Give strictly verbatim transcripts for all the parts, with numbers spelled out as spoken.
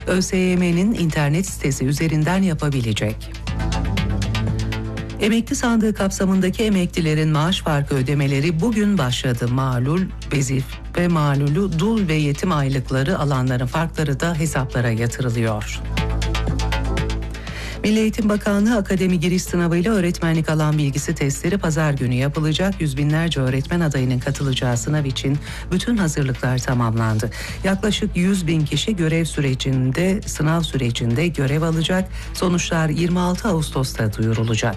ÖSYM'nin internet sitesi üzerinden yapabilecek. Emekli sandığı kapsamındaki emeklilerin maaş farkı ödemeleri bugün başladı. Malul, vezif ve malulu, dul ve yetim aylıkları alanların farkları da hesaplara yatırılıyor. Milli Eğitim Bakanlığı akademi giriş sınavıyla öğretmenlik alan bilgisi testleri pazar günü yapılacak. Yüz binlerce öğretmen adayının katılacağı sınav için bütün hazırlıklar tamamlandı. Yaklaşık yüz bin kişi görev sürecinde, sınav sürecinde görev alacak. Sonuçlar yirmi altı Ağustos'ta duyurulacak.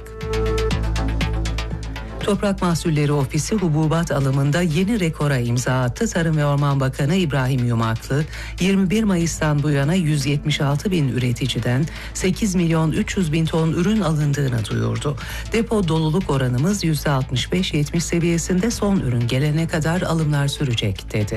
Toprak Mahsulleri Ofisi hububat alımında yeni rekora imza attı. Tarım ve Orman Bakanı İbrahim Yumaklı, yirmi bir Mayıs'tan bu yana yüz yetmiş altı bin üreticiden sekiz milyon üç yüz bin ton ürün alındığını duyurdu. Depo doluluk oranımız yüzde altmış beş yetmiş seviyesinde, son ürün gelene kadar alımlar sürecek dedi.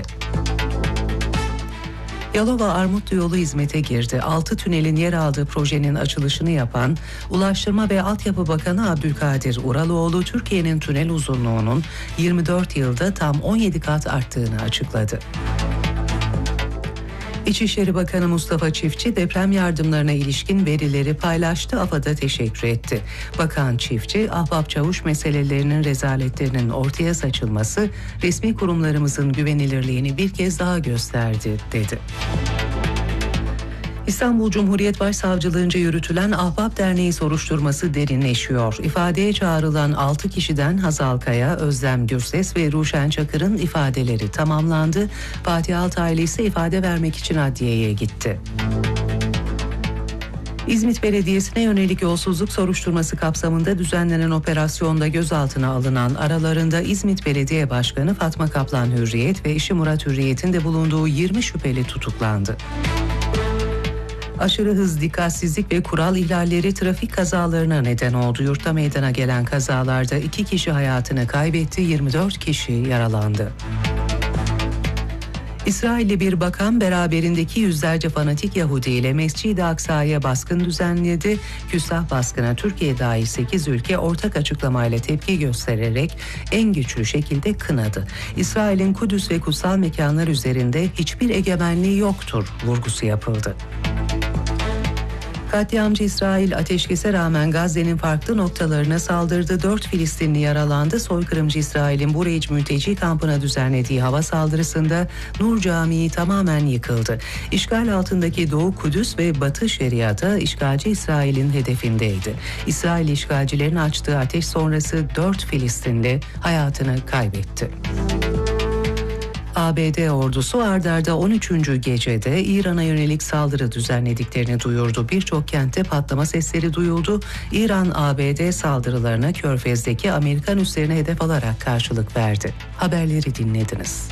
Yalova Armutlu yolu hizmete girdi. Altı tünelin yer aldığı projenin açılışını yapan Ulaştırma ve Altyapı Bakanı Abdülkadir Uraloğlu, Türkiye'nin tünel uzunluğunun yirmi dört yılda tam on yedi kat arttığını açıkladı. İçişleri Bakanı Mustafa Çiftçi deprem yardımlarına ilişkin verileri paylaştı, AFAD'a teşekkür etti. Bakan Çiftçi, ahbap çavuş meselelerinin rezaletlerinin ortaya saçılması resmi kurumlarımızın güvenilirliğini bir kez daha gösterdi, dedi. İstanbul Cumhuriyet Başsavcılığınca yürütülen Ahbap Derneği soruşturması derinleşiyor. İfadeye çağrılan altı kişiden Hazal Kaya, Özlem Gürses ve Ruşen Çakır'ın ifadeleri tamamlandı. Fatih Altaylı ise ifade vermek için adliyeye gitti. İzmit Belediyesi'ne yönelik yolsuzluk soruşturması kapsamında düzenlenen operasyonda gözaltına alınan, aralarında İzmit Belediye Başkanı Fatma Kaplan Hürriyet ve eşi Murat Hürriyet'in de bulunduğu yirmi şüpheli tutuklandı. Aşırı hız, dikkatsizlik ve kural ihlalleri trafik kazalarına neden oldu. Yurtta meydana gelen kazalarda iki kişi hayatını kaybetti, yirmi dört kişi yaralandı. İsrailli bir bakan beraberindeki yüzlerce fanatik Yahudi ile Mescid-i Aksa'ya baskın düzenledi. Küstah baskına Türkiye dahil sekiz ülke ortak açıklamayla tepki göstererek en güçlü şekilde kınadı. İsrail'in Kudüs ve kutsal mekanlar üzerinde hiçbir egemenliği yoktur vurgusu yapıldı. Katliamcı İsrail ateşkese rağmen Gazze'nin farklı noktalarına saldırdı. Dört Filistinli yaralandı. Soykırımcı İsrail'in Bureyic mülteci kampına düzenlediği hava saldırısında Nur Camii tamamen yıkıldı. İşgal altındaki Doğu Kudüs ve Batı Şeriat'a işgalci İsrail'in hedefindeydi. İsrail işgalcilerin açtığı ateş sonrası dört Filistinli hayatını kaybetti. A B D ordusu ard arda on üçüncü gecede İran'a yönelik saldırı düzenlediklerini duyurdu. Birçok kentte patlama sesleri duyuldu. İran, A B D saldırılarına Körfez'deki Amerikan üslerine hedef alarak karşılık verdi. Haberleri dinlediniz.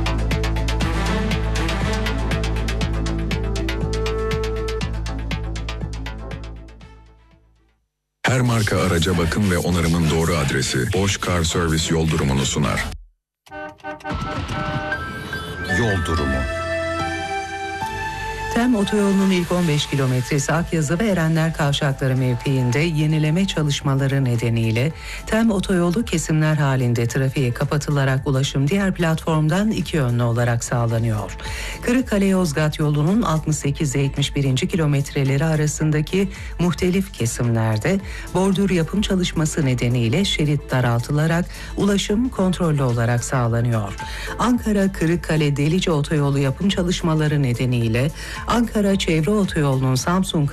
Her marka araca bakım ve onarımın doğru adresi Bosch Car Service yol durumunu sunar. Yol durumu. Tem otoyolunun ilk on beş kilometresi Akyazı ve Erenler Kavşakları mevkiinde yenileme çalışmaları nedeniyle Tem otoyolu kesimler halinde trafiğe kapatılarak ulaşım diğer platformdan iki yönlü olarak sağlanıyor. Kırıkkale-Yozgat yolunun altmış sekiz yetmiş bir. kilometreleri arasındaki muhtelif kesimlerde bordür yapım çalışması nedeniyle şerit daraltılarak ulaşım kontrollü olarak sağlanıyor. Ankara-Kırıkkale-Delice otoyolu yapım çalışmaları nedeniyle Ankara Çevre Otoyolu'nun Samsun